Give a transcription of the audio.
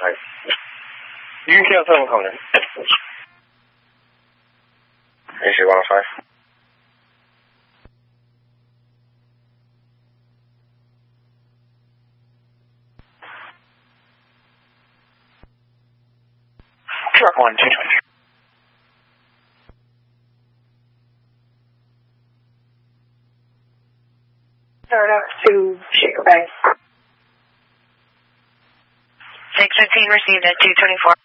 はい。You can cancel on coming. AC 105. Truck 1, 220. Start up to Shaker Bay. 615 received at 224.